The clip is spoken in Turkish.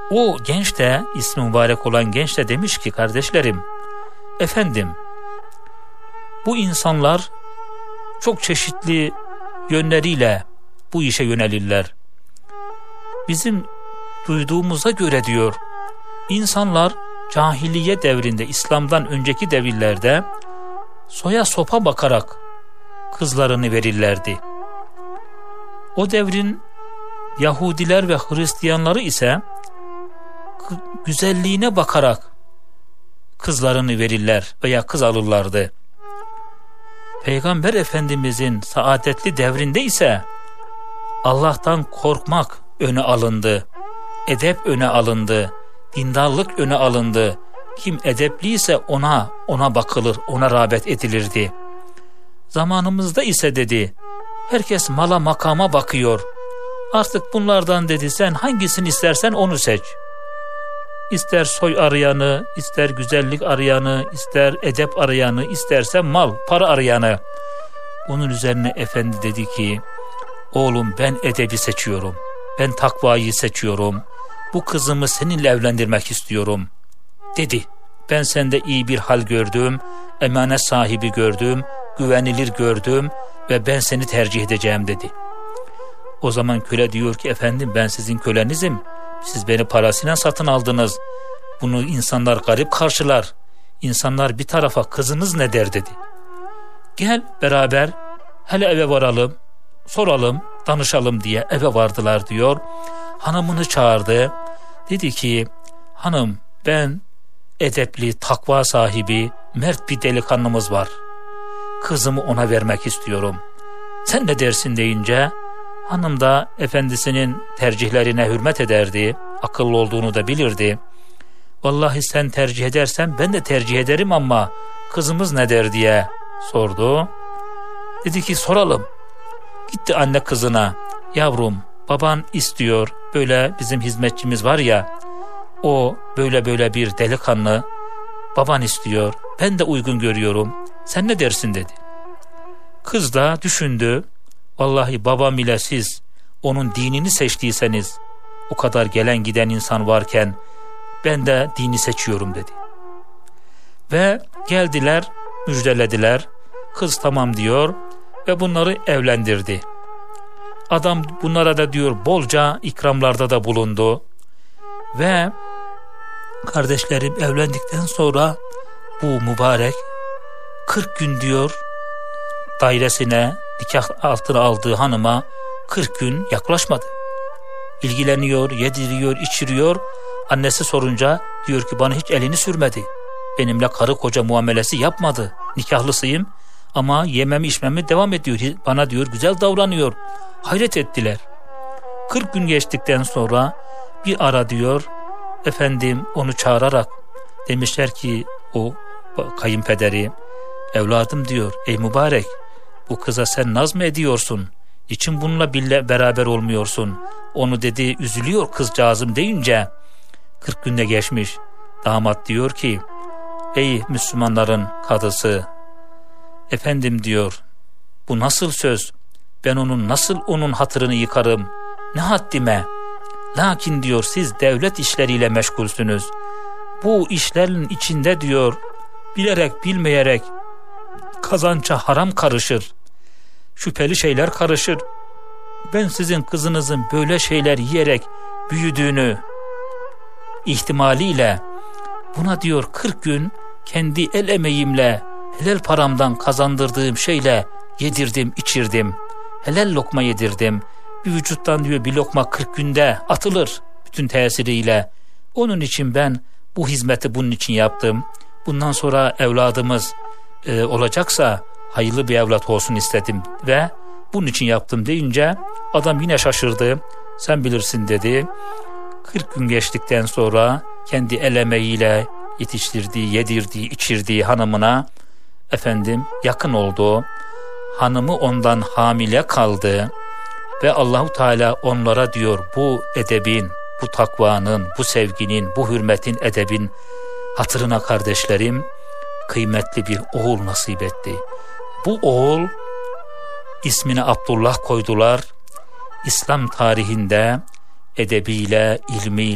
O genç de, ismi mübarek olan genç de demiş ki, kardeşlerim, efendim, bu insanlar çok çeşitli yönleriyle bu işe yönelirler. Bizim duyduğumuza göre diyor, insanlar cahiliye devrinde, İslam'dan önceki devirlerde soya sopa bakarak kızlarını verirlerdi. O devrin Yahudiler ve Hristiyanları ise güzelliğine bakarak kızlarını verirler veya kız alırlardı. Peygamber Efendimizin saadetli devrinde ise Allah'tan korkmak öne alındı, edep öne alındı, dindarlık öne alındı. Kim edepliyse ona bakılır, ona rağbet edilirdi. Zamanımızda ise dedi, herkes mala makama bakıyor. Artık bunlardan dedi, sen hangisini istersen onu seç. İster soy arayanı, ister güzellik arayanı, ister edep arayanı, isterse mal, para arayanı. Onun üzerine efendi dedi ki, oğlum ben edebi seçiyorum. Ben takvayı seçiyorum. Bu kızımı seninle evlendirmek istiyorum dedi. Ben sende iyi bir hal gördüm, emanet sahibi gördüm, güvenilir gördüm ve ben seni tercih edeceğim dedi. O zaman köle diyor ki, efendim ben sizin kölenizim. Siz beni parasıyla satın aldınız. Bunu insanlar garip karşılar. İnsanlar bir tarafa, kızınız ne der dedi. Gel beraber hele eve varalım, soralım, danışalım diye eve vardılar diyor. Hanımını çağırdı. Dedi ki, hanım ben edepli, takva sahibi, mert bir delikanlımız var. Kızımı ona vermek istiyorum. Sen ne dersin deyince, hanım da efendisinin tercihlerine hürmet ederdi. Akıllı olduğunu da bilirdi. Vallahi sen tercih edersen ben de tercih ederim ama kızımız ne der diye sordu. Dedi ki soralım. Gitti anne kızına. Yavrum baban istiyor, böyle bizim hizmetçimiz var ya, o böyle bir delikanlı, baban istiyor, ben de uygun görüyorum, sen ne dersin dedi. Kız da düşündü. Vallahi babam ile siz onun dinini seçtiyseniz, o kadar gelen giden insan varken ben de dini seçiyorum dedi. Ve geldiler, müjdelediler. Kız tamam diyor ve bunları evlendirdi. Adam bunlara da diyor bolca ikramlarda da bulundu. Ve kardeşlerim evlendikten sonra bu mübarek 40 gün diyor dairesine, nikah altına aldığı hanıma 40 gün yaklaşmadı. İlgileniyor, yediriyor, içiriyor. Annesi sorunca diyor ki bana hiç elini sürmedi. Benimle karı koca muamelesi yapmadı. Nikahlısıyım ama yememi içmemi devam ediyor. Bana diyor güzel davranıyor. Hayret ettiler. 40 gün geçtikten sonra bir ara diyor, efendim onu çağırarak demişler ki o kayınpederi, evladım diyor, ey mübarek, bu kıza sen naz mı ediyorsun? Niçin bununla beraber olmuyorsun? Onu dedi, üzülüyor kızcağızım deyince 40 günde geçmiş. Damat diyor ki, ey Müslümanların kadısı, efendim diyor, bu nasıl söz? Ben onun hatırını yıkarım? Ne haddime? Lakin diyor siz devlet işleriyle meşgulsünüz. Bu işlerin içinde diyor bilerek bilmeyerek kazança haram karışır. Şüpheli şeyler karışır. Ben sizin kızınızın böyle şeyler yiyerek büyüdüğünü ihtimaliyle buna diyor 40 gün kendi el emeğimle, helal paramdan kazandırdığım şeyle yedirdim, içirdim. Helal lokma yedirdim. Bir vücuttan diyor bir lokma 40 günde atılır bütün tesiriyle. Onun için ben bu hizmeti bunun için yaptım. Bundan sonra evladımız olacaksa hayırlı bir evlat olsun istedim ve bunun için yaptım deyince adam yine şaşırdı. Sen bilirsin dedi. 40 gün geçtikten sonra kendi el emeğiyle yetiştirdiği, yedirdiği, içirdiği hanımına efendim yakın oldu. Hanımı ondan hamile kaldı ve Allahu Teala onlara diyor bu edebin, bu takvanın, bu sevginin, bu hürmetin, edebin hatırına kardeşlerim kıymetli bir oğul nasip etti. Bu oğul ismini Abdullah koydular. İslam tarihinde edebiyle, ilmiyle